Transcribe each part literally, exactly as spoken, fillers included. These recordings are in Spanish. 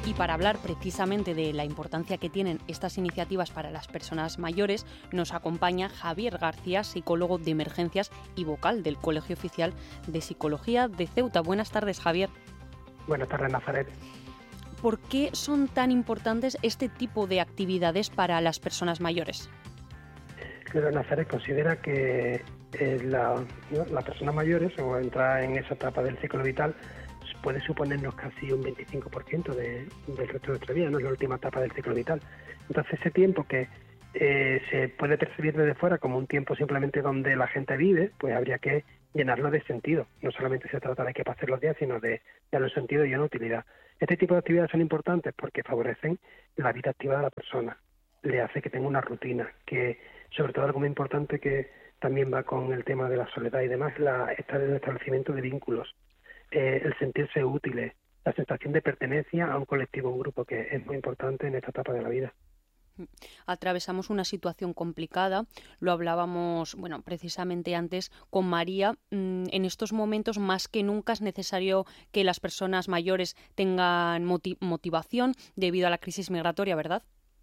Y para hablar precisamente de la importancia que tienen estas iniciativas para las personas mayores, nos acompaña Javier García, psicólogo de emergencias y vocal del Colegio Oficial de Psicología de Ceuta. Buenas tardes, Javier. Buenas tardes, Nazaret. ¿Por qué son tan importantes este tipo de actividades para las personas mayores? Claro, Nazaret considera que eh, la, ¿no? las personas mayores, o entrar en esa etapa del ciclo vital, puede suponernos casi un veinticinco por ciento de, del resto de nuestra vida, no es la última etapa del ciclo vital. Entonces, ese tiempo que eh, se puede percibir desde fuera como un tiempo simplemente donde la gente vive, pues habría que llenarlo de sentido. No solamente se trata de que pasen los días, sino de darle sentido y una utilidad. Este tipo de actividades son importantes porque favorecen la vida activa de la persona, le hace que tenga una rutina, que sobre todo algo muy importante que también va con el tema de la soledad y demás, la, estar en el establecimiento de vínculos. Eh, el sentirse útiles, la sensación de pertenencia a un colectivo, un grupo, que es muy importante en esta etapa de la vida. Atravesamos una situación complicada, lo hablábamos, bueno, precisamente antes con María. En estos momentos, más que nunca, es necesario que las personas mayores tengan motiv- motivación debido a la crisis migratoria, ¿verdad?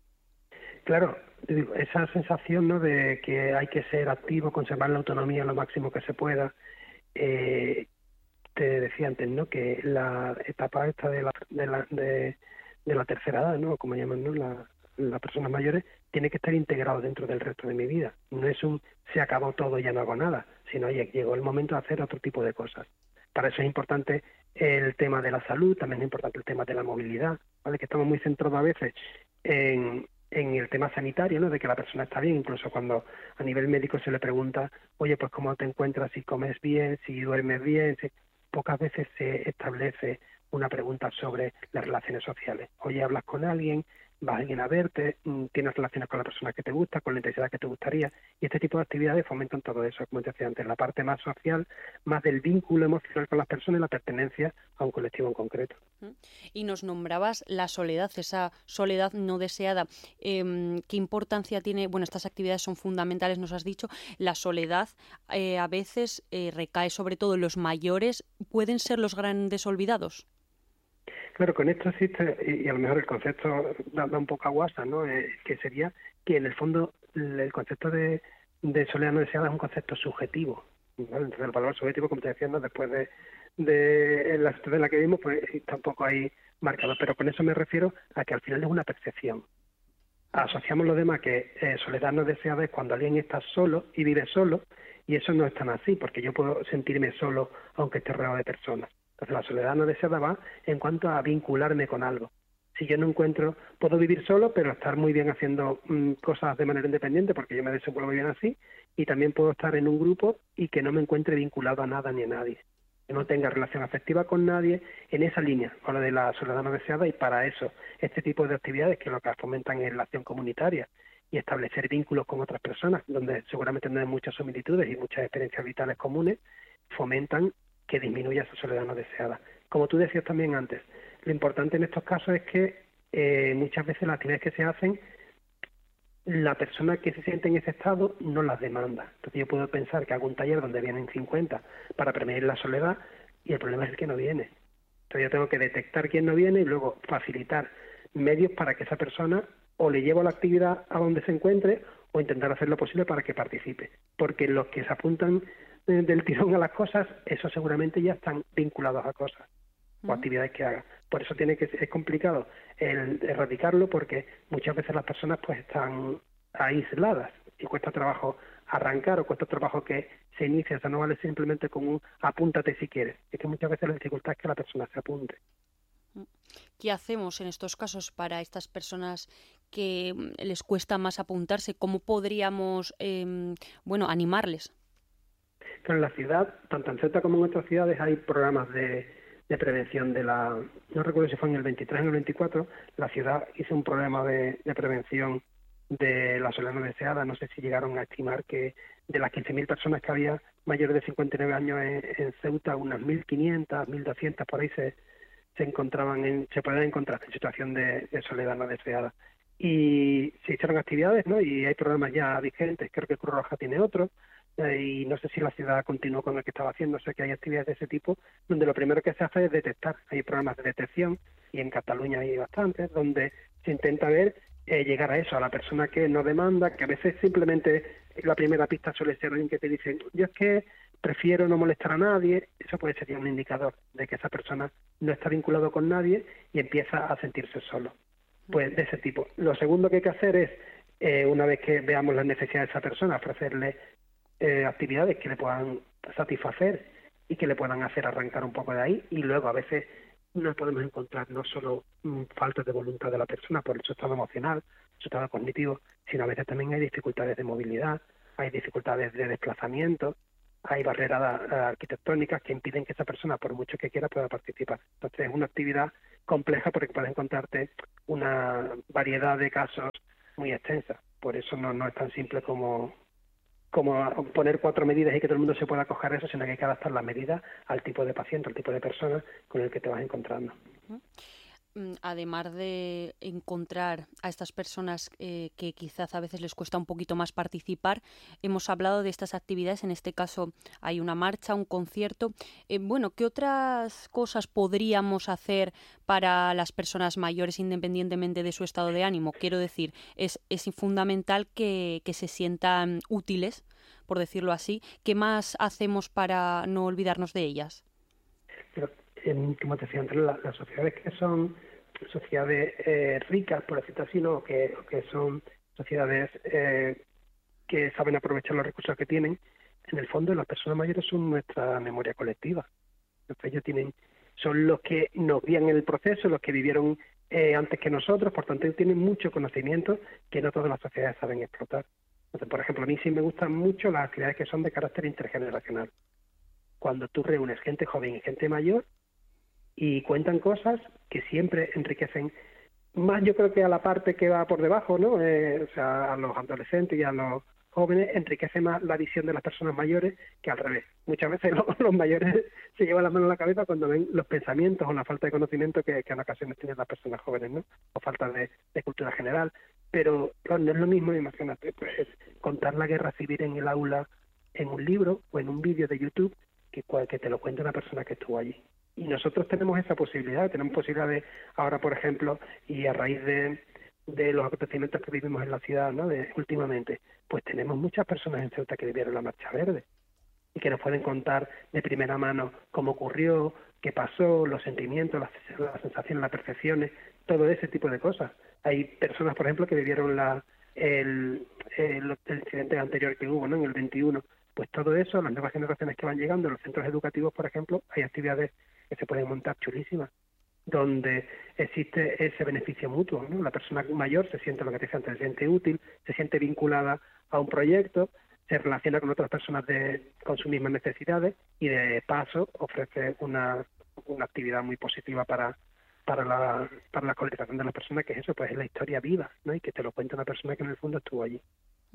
Claro, esa sensación, ¿no?, de que hay que ser activo, conservar la autonomía lo máximo que se pueda. Eh, te decía antes, ¿no?, que la etapa esta de la de la, de, de la tercera edad, ¿no?, como llaman, ¿no?, la, las personas mayores, tiene que estar integrado dentro del resto de mi vida. No es un se acabó todo y ya no hago nada, sino oye, llegó el momento de hacer otro tipo de cosas. Para eso es importante el tema de la salud, también es importante el tema de la movilidad, ¿vale?, que estamos muy centrados a veces en en el tema sanitario, ¿no?, de que la persona está bien, incluso cuando a nivel médico se le pregunta, oye, pues cómo te encuentras, si comes bien, si duermes bien, si... pocas veces se establece una pregunta sobre las relaciones sociales. Oye, hablas con alguien, va alguien a verte, tienes relaciones con la persona que te gusta, con la intensidad que te gustaría, y este tipo de actividades fomentan todo eso, como te decía antes, la parte más social, más del vínculo emocional con las personas y la pertenencia a un colectivo en concreto. Y nos nombrabas la soledad, esa soledad no deseada. Eh, ¿Qué importancia tiene? Bueno, estas actividades son fundamentales, nos has dicho. La soledad eh, a veces eh, recae sobre todo en los mayores. ¿Pueden ser los grandes olvidados? Claro, con esto existe, y a lo mejor el concepto da, da un poco a guasa, ¿no?, eh, que sería que en el fondo el concepto de, de soledad no deseada es un concepto subjetivo, ¿vale? Entonces el valor subjetivo, como te decía, ¿no?, después de, de la situación en la que vivimos, pues tampoco hay marcado, pero con eso me refiero a que al final es una percepción. Asociamos lo demás que eh, soledad no deseada es cuando alguien está solo y vive solo, y eso no es tan así, porque yo puedo sentirme solo aunque esté rodeado de personas. Entonces la soledad no deseada va en cuanto a vincularme con algo. Si yo no encuentro, puedo vivir solo, pero estar muy bien haciendo mmm, cosas de manera independiente, porque yo me desenvuelvo bien así, y también puedo estar en un grupo y que no me encuentre vinculado a nada ni a nadie. Que no tenga relación afectiva con nadie en esa línea, con la de la soledad no deseada, y para eso este tipo de actividades que lo que fomentan es la acción comunitaria y establecer vínculos con otras personas, donde seguramente no hay muchas similitudes y muchas experiencias vitales comunes, fomentan que disminuya esa soledad no deseada. Como tú decías también antes, lo importante en estos casos es que eh, muchas veces las actividades que se hacen, la persona que se siente en ese estado no las demanda. Entonces yo puedo pensar que hago un taller donde vienen cincuenta para prevenir la soledad y el problema es el que no viene. Entonces yo tengo que detectar quién no viene y luego facilitar medios para que esa persona o le llevo la actividad a donde se encuentre o intentar hacer lo posible para que participe. Porque los que se apuntan del tirón a las cosas, esos seguramente ya están vinculados a cosas o actividades que haga. Por eso tiene que es complicado el erradicarlo, porque muchas veces las personas pues están aisladas y cuesta trabajo arrancar, o cuesta trabajo que se inicie. O sea, no vale simplemente con un apúntate si quieres. Es que muchas veces la dificultad es que la persona se apunte. ¿Qué hacemos en estos casos para estas personas que les cuesta más apuntarse? ¿Cómo podríamos eh, bueno, animarles? Pero en la ciudad, tanto en Ceuta como en otras ciudades, hay programas de, de prevención de la... No recuerdo si fue en el veintitrés o en el veinticuatro, la ciudad hizo un programa de, de prevención de la soledad no deseada. No sé si llegaron a estimar que de las quince mil personas que había mayores de cincuenta y nueve años en, en Ceuta, unas mil quinientas, mil doscientas por ahí se, se encontraban en, se pueden encontrar en situación de, de soledad no deseada. Y se hicieron actividades, ¿no? Y hay programas ya vigentes, creo que Cruz Roja tiene otro, y no sé si la ciudad continuó con el que estaba haciendo. Sé que hay actividades de ese tipo donde lo primero que se hace es detectar. Hay programas de detección aquí en Cataluña hay bastantes, donde se intenta ver, eh, llegar a eso, a la persona que no demanda, que a veces simplemente la primera pista suele ser alguien que te dice, yo es que prefiero no molestar a nadie. Eso puede ser un indicador de que esa persona no está vinculado con nadie y empieza a sentirse solo. Pues de ese tipo. Lo segundo que hay que hacer es, eh, una vez que veamos las necesidades de esa persona, ofrecerle eh, actividades que le puedan satisfacer y que le puedan hacer arrancar un poco de ahí, y luego a veces no podemos encontrar no solo mm, faltas de voluntad de la persona por su estado emocional, su estado cognitivo, sino a veces también hay dificultades de movilidad, hay dificultades de desplazamiento, hay barreras uh, arquitectónicas que impiden que esa persona, por mucho que quiera, pueda participar. Entonces es una actividad compleja porque puedes encontrarte una variedad de casos muy extensa. Por eso no, no es tan simple como, como poner cuatro medidas y que todo el mundo se pueda acoger a eso, sino que hay que adaptar las medidas al tipo de paciente, al tipo de persona con el que te vas encontrando. Además de encontrar a estas personas eh, que quizás a veces les cuesta un poquito más participar, hemos hablado de estas actividades, en este caso hay una marcha, un concierto. Eh, bueno, ¿qué otras cosas podríamos hacer para las personas mayores independientemente de su estado de ánimo? Quiero decir, es, es fundamental que, que se sientan útiles, por decirlo así. ¿Qué más hacemos para no olvidarnos de ellas? Pero, eh, como te decía antes, la, las sociedades que son sociedades eh, ricas, por decirlo así, ¿no? que, que son sociedades eh, que saben aprovechar los recursos que tienen, en el fondo las personas mayores son nuestra memoria colectiva. Entonces ellos tienen, son los que nos guían en el proceso, los que vivieron eh, antes que nosotros, por tanto ellos tienen mucho conocimiento que no todas las sociedades saben explotar. Entonces, por ejemplo, a mí sí me gustan mucho las actividades que son de carácter intergeneracional. Cuando tú reúnes gente joven y gente mayor, y cuentan cosas que siempre enriquecen más, yo creo que a la parte que va por debajo, ¿no? Eh, o sea, a los adolescentes y a los jóvenes enriquece más la visión de las personas mayores que al revés. Muchas veces los, los mayores se llevan la mano a la cabeza cuando ven los pensamientos o la falta de conocimiento que, que en ocasiones tienen las personas jóvenes, ¿no? O falta de, de cultura general. Pero claro, no es lo mismo, imagínate, pues contar la guerra civil en el aula en un libro o en un vídeo de YouTube que, que te lo cuente una persona que estuvo allí. Y nosotros tenemos esa posibilidad, tenemos posibilidad de, ahora por ejemplo, y a raíz de, de los acontecimientos que vivimos en la ciudad, ¿no? De, últimamente, pues tenemos muchas personas en Ceuta que vivieron la Marcha Verde y que nos pueden contar de primera mano cómo ocurrió, qué pasó, los sentimientos, las, las sensaciones, las percepciones, todo ese tipo de cosas. Hay personas, por ejemplo, que vivieron la, el, el, el incidente anterior que hubo, ¿no? En el veintiuno. Pues todo eso, las nuevas generaciones que van llegando, en los centros educativos, por ejemplo, hay actividades que se pueden montar chulísimas, donde existe ese beneficio mutuo, ¿no? La persona mayor se siente, lo que te decía antes, se siente útil, se siente vinculada a un proyecto, se relaciona con otras personas de, con sus mismas necesidades y de paso ofrece una, una actividad muy positiva para para la para la colectivización de las personas, que es eso, pues es la historia viva, ¿no? Y que te lo cuenta una persona que en el fondo estuvo allí.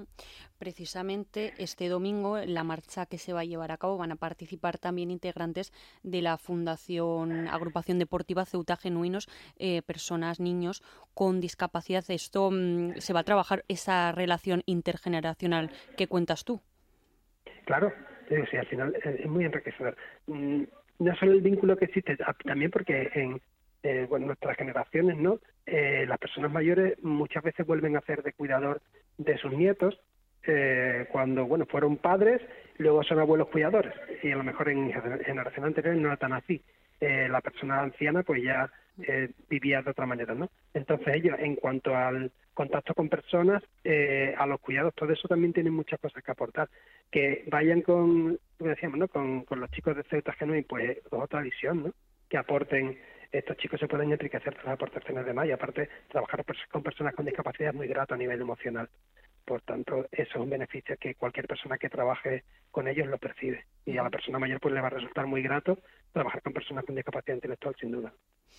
Precisamente este domingo, en la marcha que se va a llevar a cabo, van a participar también integrantes de la Fundación Agrupación Deportiva Ceuta Genuinos, eh, personas, niños con discapacidad. Esto mmm, se va a trabajar esa relación intergeneracional que cuentas tú. Claro, eh, sí, al final es muy enriquecedor. Mm, no solo el vínculo que existe, también porque en eh, bueno, nuestras generaciones, ¿no? Eh, las personas mayores muchas veces vuelven a ser de cuidador de sus nietos eh, cuando, bueno, fueron padres, luego son abuelos cuidadores, y a lo mejor en generación anterior no era tan así. Eh, la persona anciana pues ya eh, vivía de otra manera, ¿no? Entonces ellos, en cuanto al contacto con personas, eh, a los cuidados, todo eso también tienen muchas cosas que aportar. Que vayan con, como decíamos, ¿no? Con, con los chicos de Ceuta Genuín, pues es otra visión, ¿no? Que aporten, estos chicos se pueden enriquecer de las aportaciones de más, y aparte trabajar con personas con discapacidad es muy grato a nivel emocional. Por tanto, eso es un beneficio que cualquier persona que trabaje con ellos lo percibe. Y a la persona mayor pues le va a resultar muy grato trabajar con personas con discapacidad intelectual, sin duda.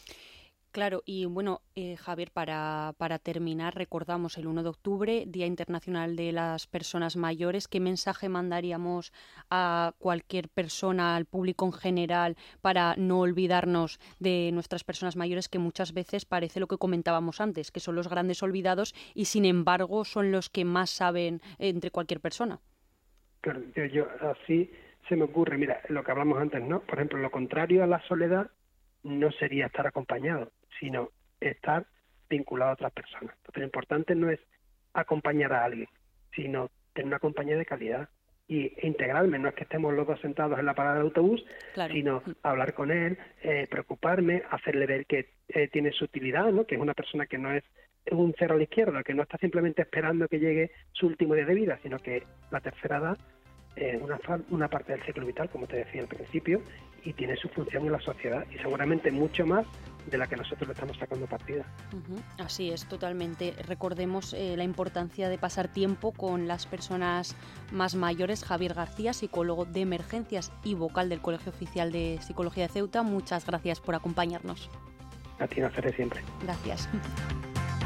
Claro, y bueno, eh, Javier, para, para terminar, recordamos el uno de octubre, Día Internacional de las Personas Mayores. ¿Qué mensaje mandaríamos a cualquier persona, al público en general, para no olvidarnos de nuestras personas mayores, que muchas veces parece lo que comentábamos antes, que son los grandes olvidados y sin embargo son los que más saben entre cualquier persona? Claro, yo, yo así se me ocurre, mira, lo que hablamos antes, ¿no? Por ejemplo, lo contrario a la soledad no sería estar acompañado, sino estar vinculado a otras personas. Entonces, lo importante no es acompañar a alguien, sino tener una compañía de calidad y integrarme. No es que estemos los dos sentados en la parada de autobús, claro, sino hablar con él, eh, preocuparme, hacerle ver que eh, tiene su utilidad, ¿no? Que es una persona que no es un cero a la izquierda, que no está simplemente esperando que llegue su último día de vida, sino que la tercera edad es una, una parte del ciclo vital, como te decía al principio, y tiene su función en la sociedad, y seguramente mucho más de la que nosotros le estamos sacando partida. Uh-huh. Así es, totalmente. Recordemos eh, la importancia de pasar tiempo con las personas más mayores. Javier García, psicólogo de emergencias y vocal del Colegio Oficial de Psicología de Ceuta, muchas gracias por acompañarnos. A ti, Nazaret, siempre. Gracias.